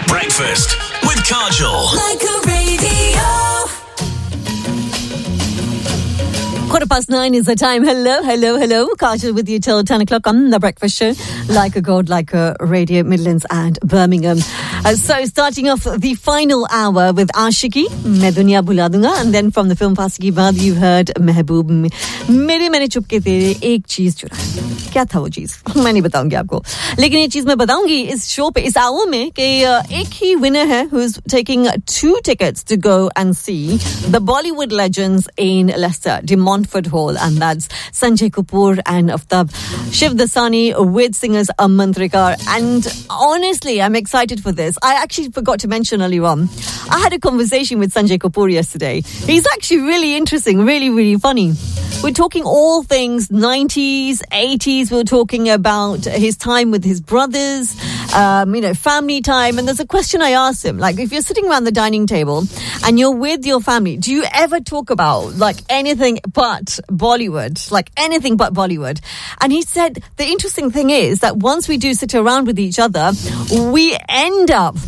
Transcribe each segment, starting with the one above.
Breakfast with Kajol. Like a radio. 9:15 is the time. Hello. Kajol with you till 10 o'clock on The Breakfast Show. Like a God, like a Radio Midlands and Birmingham. So starting off the final hour with Ashiki, Main Duniya Bhula Dunga, and then from the film Faasi Ki Baat you heard Mehboob Mere Maine Chupke Tere Ek Cheez Chura. क्या था वो चीज मैं नहीं बताऊंगी आपको लेकिन ये चीज मैं बताऊंगी इस शो पे इस आवर में कि एक ही विनर है who is taking 2 tickets to go and see the Bollywood legends in Leicester, De Montfort Hall, and that's Sanjay Kapoor and Aftab Shivdasani with singers Aman Trikar. And honestly, I'm excited for this. I actually forgot to mention earlier on, I had a conversation with Sanjay Kapoor yesterday. He's actually really interesting, really funny. We're talking all things 90s, 80s. We're talking about his time with his brothers, family time. And there's a question I asked him, like, if you're sitting around the dining table and you're with your family, do you ever talk about, like, anything but Bollywood? Like, anything but Bollywood? And he said, the interesting thing is that once we do sit around with each other, we end up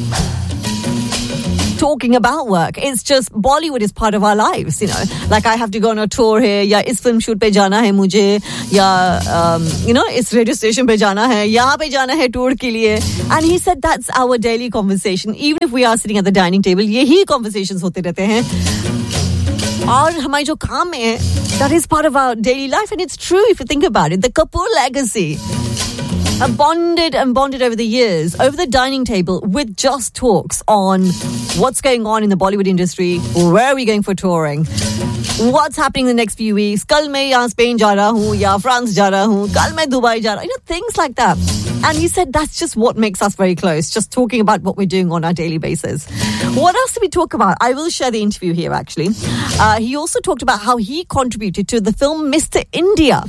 talking about work. It's just Bollywood is part of our lives, like I have to go on a tour here, या इस film shoot पे जाना है मुझे, या इस radio station पे जाना है, यहाँ पे जाना है tour के लिए. And he said that's our daily conversation. Even if we are sitting at the dining table, यही conversations होते रहते हैं. और हमारी जो काम है, that is part of our daily life, and it's true if you think about it. The Kapoor legacy bonded over the years, over the dining table, with just talks on what's going on in the Bollywood industry, where are we going for touring, what's happening in the next few weeks, kal main yahan Spain ja raha hu, ya France ja raha hu, kal main Dubai ja raha hu, things like that. And he said that's just what makes us very close, just talking about what we're doing on our daily basis. What else did we talk about? I will share the interview here, actually. He also talked about how he contributed to the film Mr. India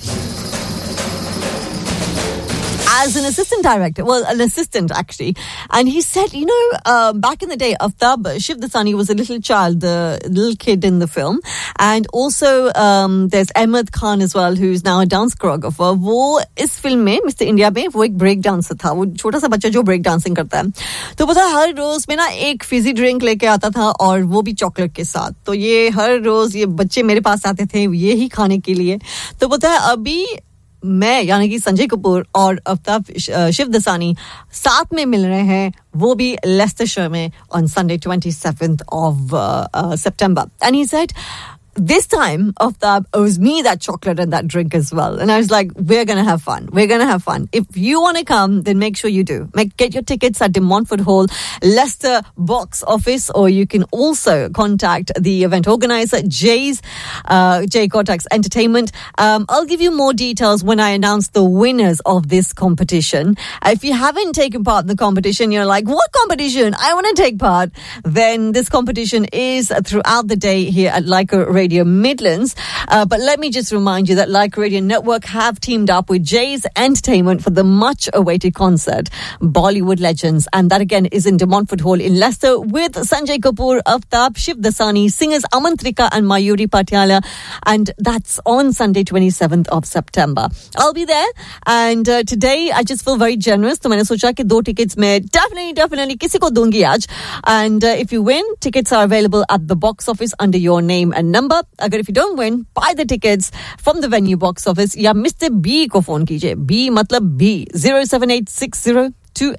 as an assistant director, an assistant actually. And he said, back in the day, Aftab Shivdasani was a little child, the little kid in the film. And also, there's Ahmed Khan as well, who's now a dance choreographer. वो इस film में, Mr. India में, वो एक break dancer था. वो छोटा सा बच्चा जो break dancing करता है. तो पता है, हर रोज में ना एक fizzy drink लेके आता था और वो भी chocolate के साथ. तो ये हर रोज ये बच्चे मेरे पास आते थे ये ही खाने के लिए. तो पता है, अभी मैं यानी कि संजय कपूर और आफ्ताब शिवदसानी साथ में मिल रहे हैं वो भी लेस्टरशायर में on Sunday 27th of September. And he said this time Aftab owes me that chocolate and that drink as well. And I was like, we're going to have fun. If you want to come, then make sure you do. Get your tickets at De Montfort Hall, Leicester box office, or you can also contact the event organizer, Jay Cortex Entertainment. I'll give you more details when I announce the winners of this competition. If you haven't taken part in the competition, you're like, what competition? I want to take part. Then this competition is throughout the day here at Leica Radio Midlands. But let me just remind you that Leica Radio Network have teamed up with Jay's Entertainment for the much-awaited concert, Bollywood Legends. And that again is in De Montfort Hall in Leicester with Sanjay Kapoor, Aftab Shivdasani, singers Aman Trikar and Mayuri Patiala. And that's on Sunday 27th of September. I'll be there. And today I just feel very generous. So मैंने सोचा कि 2 tickets मैं definitely किसी को दूंगी आज. And if you win, tickets are available at the box office under your name and number. अगर if you don't win, buy the tickets from the venue box office या Mr. B को phone कीजिए. B मतलब B 07860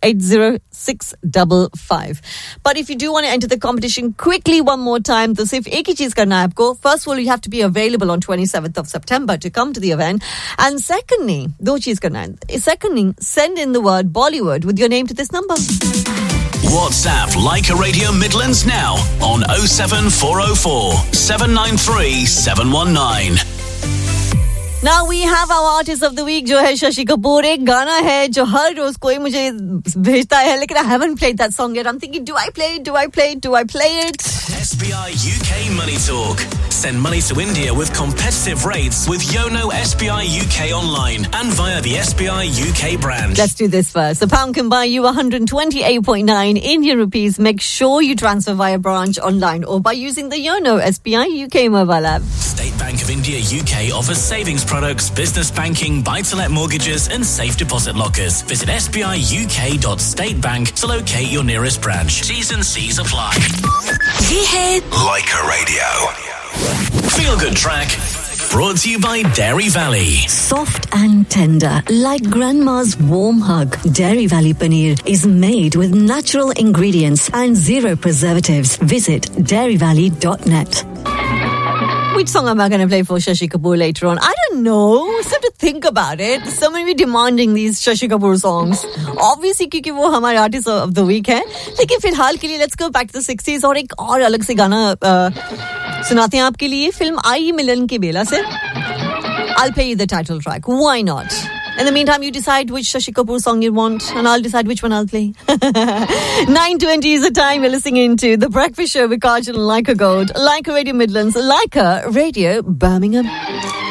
280-655. But if you do want to enter the competition quickly one more time, तो सिर्फ एक ही चीज करना है आपको. First of all, you have to be available on 27th of September to come to the event. And secondly, दो चीज करना है. Secondly, send in the word Bollywood with your name to this number. WhatsApp Leica Radio Midlands now on 07404 793 719. Now we have our artist of the week जो है शशि कपूर. एक गाना है जो हर रोज कोई मुझे भेजता है लेकिन I haven't played that song yet. I'm thinking, do I play it? SBI UK Money Talk. Send money to India with competitive rates with Yono SBI UK online and via the SBI UK brand. Let's do this first. A pound can buy you 128.9 Indian rupees. Make sure you transfer via branch online or by using the Yono SBI UK mobile app. State Bank Bank of India UK offers savings products, business banking, buy-to-let mortgages and safe deposit lockers. Visit sbiuk.statebank to locate your nearest branch. T's and C's apply. Ye hai Leica Radio. Feel Good Track. Brought to you by Dairy Valley. Soft and tender, like grandma's warm hug. Dairy Valley Paneer is made with natural ingredients and zero preservatives. Visit dairyvalley.net. Which song am I going to play for Shashi Kapoor later on? I don't know. I have to think about it. Someone will be demanding these Shashi Kapoor songs. Obviously, क्योंकि वो हमारे artist of the week है. लेकिन फिलहाल के लिए let's go back to the 60s और एक और अलग से गाना सुनाते हैं आपके लिए. फिल्म आई मिलन के बेला से. I'll play you the title track. Why not? In the meantime, you decide which Shashi Kapoor song you want, and I'll decide which one I'll play. 9:20 is the time. You're listening to The Breakfast Show with Kajal and Leica Gold. Leica Radio Midlands, Leica Radio Birmingham.